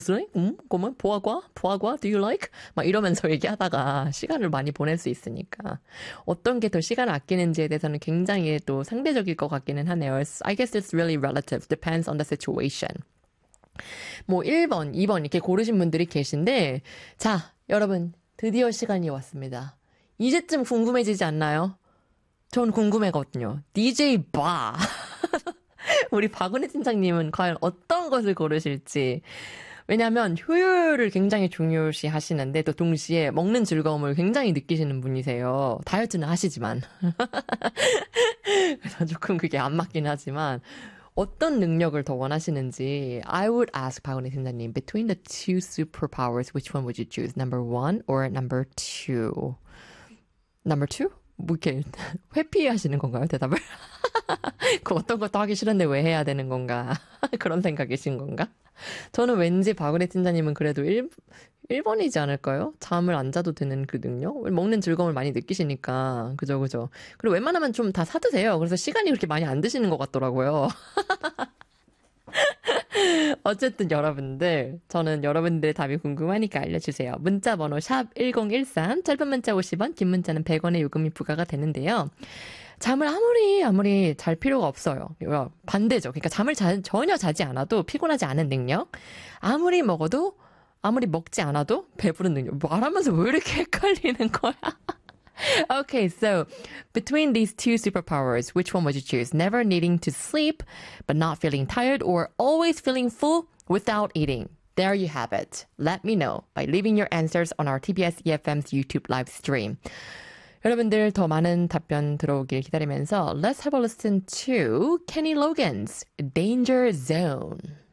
그러면 보아과, do you like? 막 이러면서 얘기하다가 시간을 많이 보낼 수 있으니까 어떤 게 더 시간을 아끼는지에 대해서는 굉장히 또 상대적일 것 같기는 하네요. I guess it's really relative, depends on the situation. 뭐 1번, 2번 이렇게 고르신 분들이 계신데 자, 여러분 드디어 시간이 왔습니다. 이제쯤 궁금해지지 않나요? 전 궁금해거든요. DJ 바. 우리 박은혜 팀장님은 과연 어떤 것을 고르실지. 왜냐하면 효율을 굉장히 중요시 하시는데 또 동시에 먹는 즐거움을 굉장히 느끼시는 분이세요. 다이어트는 하시지만. 그래서 조금 그게 안 맞긴 하지만 어떤 능력을 더 원하시는지 I would ask 박은혜 팀장님 between the two superpowers which one would you choose? Number one or number two? Number two? 뭐 이렇게 회피하시는 건가요? 대답을? 그 어떤 것도 하기 싫은데 왜 해야 되는 건가? 그런 생각이신 건가? 저는 왠지 박은혜 팀장님은 그래도 1번이지 않을까요? 잠을 안 자도 되는 그 능력? 먹는 즐거움을 많이 느끼시니까. 그죠. 그리고 웬만하면 좀 다 사드세요. 그래서 시간이 그렇게 많이 안 드시는 것 같더라고요. 어쨌든 여러분들, 저는 여러분들의 답이 궁금하니까 알려주세요. 문자 번호 샵 1013, 짧은 문자 50원, 긴 문자는 100원의 요금이 부과가 되는데요. 잠을 아무리 잘 필요가 없어요. 반대죠. 그러니까 잠을 전혀 자지 않아도 피곤하지 않은 능력. 아무리 먹어도, 아무리 먹지 않아도 배부른 능력. 말하면서 왜 이렇게 헷갈리는 거야? Okay, so between these two superpowers, which one would you choose? Never needing to sleep, but not feeling tired, or always feeling full without eating? There you have it. Let me know by leaving your answers on our TBS EFM's YouTube live stream. 여러분들 더 많은 답변 들어오길 기다리면서 Let's have a listen to Kenny Logan's Danger Zone.